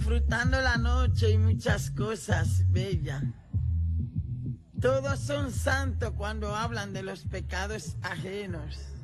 disfrutando la noche y muchas cosas bellas. Todos son santos cuando hablan de los pecados ajenos.